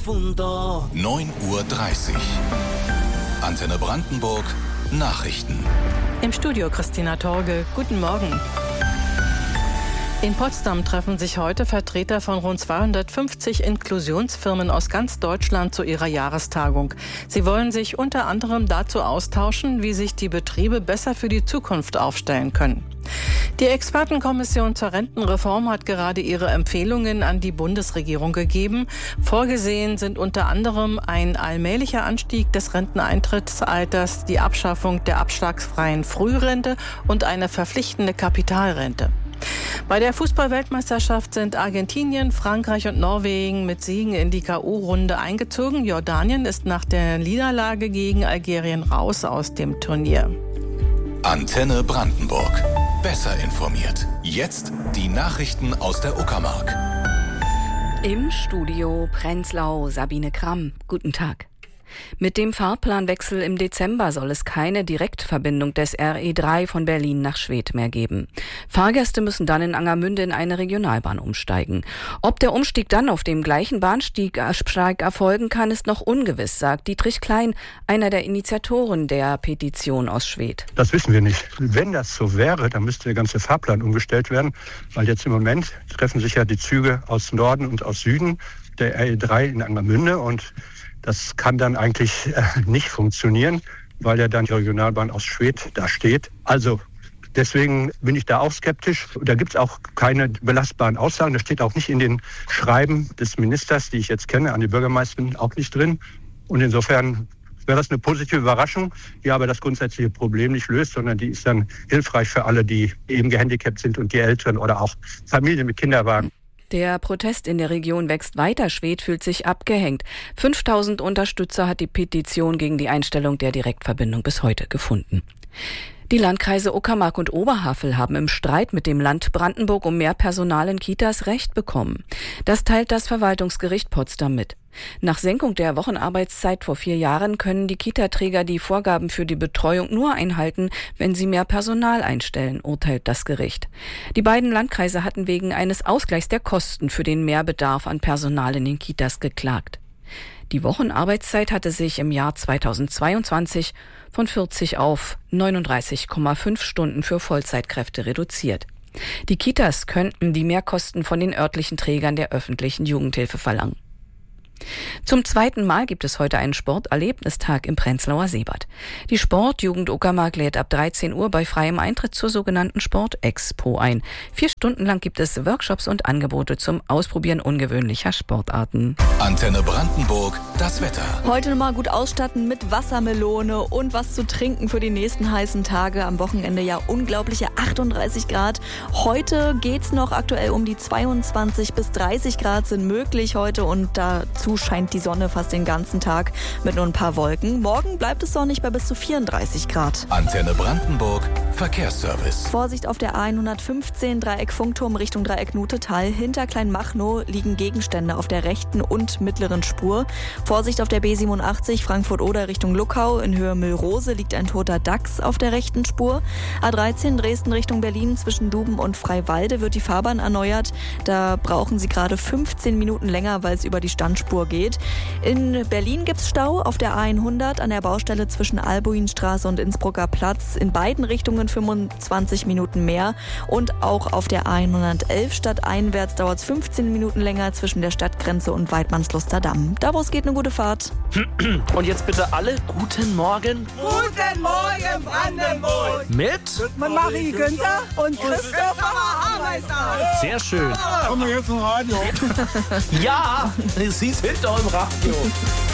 9:30 Uhr. Antenne Brandenburg Nachrichten. Im Studio Christina Torge. Guten Morgen. In Potsdam treffen sich heute Vertreter von rund 250 Inklusionsfirmen aus ganz Deutschland zu ihrer Jahrestagung. Sie wollen sich unter anderem dazu austauschen, wie sich die Betriebe besser für die Zukunft aufstellen können. Die Expertenkommission zur Rentenreform hat gerade ihre Empfehlungen an die Bundesregierung gegeben. Vorgesehen sind unter anderem ein allmählicher Anstieg des Renteneintrittsalters, die Abschaffung der abschlagsfreien Frührente und eine verpflichtende Kapitalrente. Bei der Fußball-Weltmeisterschaft sind Argentinien, Frankreich und Norwegen mit Siegen in die K.O.-Runde eingezogen. Jordanien ist nach der Niederlage gegen Algerien raus aus dem Turnier. Antenne Brandenburg. Besser informiert. Jetzt die Nachrichten aus der Uckermark. Im Studio Prenzlau Sabine Kramm. Guten Tag. Mit dem Fahrplanwechsel im Dezember soll es keine Direktverbindung des RE3 von Berlin nach Schwedt mehr geben. Fahrgäste müssen dann in Angermünde in eine Regionalbahn umsteigen. Ob der Umstieg dann auf dem gleichen Bahnsteig erfolgen kann, ist noch ungewiss, sagt Dietrich Klein, einer der Initiatoren der Petition aus Schwedt. Das wissen wir nicht. Wenn das so wäre, dann müsste der ganze Fahrplan umgestellt werden, weil jetzt im Moment treffen sich ja die Züge aus Norden und aus Süden, der RE3 in Angermünde, und das kann dann eigentlich nicht funktionieren, weil ja dann die Regionalbahn aus Schwedt da steht. Also deswegen bin ich da auch skeptisch. Da gibt es auch keine belastbaren Aussagen. Das steht auch nicht in den Schreiben des Ministers, die ich jetzt kenne, an die Bürgermeisterin auch nicht drin. Und insofern wäre das eine positive Überraschung, die aber das grundsätzliche Problem nicht löst, sondern die ist dann hilfreich für alle, die eben gehandicapt sind und die Älteren oder auch Familien mit Kinderwagen. Der Protest in der Region wächst weiter. Schwedt fühlt sich abgehängt. 5000 Unterstützer hat die Petition gegen die Einstellung der Direktverbindung bis heute gefunden. Die Landkreise Uckermark und Oberhavel haben im Streit mit dem Land Brandenburg um mehr Personal in Kitas Recht bekommen. Das teilt das Verwaltungsgericht Potsdam mit. Nach Senkung der Wochenarbeitszeit vor 4 Jahren können die Kitaträger die Vorgaben für die Betreuung nur einhalten, wenn sie mehr Personal einstellen, urteilt das Gericht. Die beiden Landkreise hatten wegen eines Ausgleichs der Kosten für den Mehrbedarf an Personal in den Kitas geklagt. Die Wochenarbeitszeit hatte sich im Jahr 2022 von 40 auf 39,5 Stunden für Vollzeitkräfte reduziert. Die Kitas könnten die Mehrkosten von den örtlichen Trägern der öffentlichen Jugendhilfe verlangen. Zum 2. Mal gibt es heute einen Sporterlebnistag im Prenzlauer Seebad. Die Sportjugend Uckermark lädt ab 13 Uhr bei freiem Eintritt zur sogenannten Sportexpo ein. 4 Stunden lang gibt es Workshops und Angebote zum Ausprobieren ungewöhnlicher Sportarten. Antenne Brandenburg, das Wetter. Heute nochmal gut ausstatten mit Wassermelone und was zu trinken für die nächsten heißen Tage. Am Wochenende ja unglaubliche 38 Grad. Heute geht's noch aktuell um die 22 bis 30 Grad sind möglich heute und dazu scheint die Sonne fast den ganzen Tag mit nur ein paar Wolken. Morgen bleibt es sonnig bei bis zu 34 Grad. Antenne Brandenburg, Verkehrsservice. Vorsicht auf der A115 Dreieck Funkturm Richtung Dreieck Nutetal. Hinter Kleinmachnow liegen Gegenstände auf der rechten und mittleren Spur. Vorsicht auf der B87 Frankfurt-Oder Richtung Luckau. In Höhe Müllrose liegt ein toter Dachs auf der rechten Spur. A13 Dresden Richtung Berlin zwischen Duben und Freiwalde wird die Fahrbahn erneuert. Da brauchen Sie gerade 15 Minuten länger, weil es über die Standspur geht. In Berlin gibt es Stau auf der A100 an der Baustelle zwischen Albuinstraße und Innsbrucker Platz. In beiden Richtungen 25 Minuten mehr. Und auch auf der A111 stadteinwärts dauert es 15 Minuten länger zwischen der Stadtgrenze und Weidmannsluster Damm. Davos geht eine gute Fahrt. Und jetzt bitte alle guten Morgen. Guten Morgen, Brandenburg! Mit Marie Günther und Christopher Ameister. Sehr schön. Kommen wir jetzt zum Radio? Ja, sie ist hinter im Radio.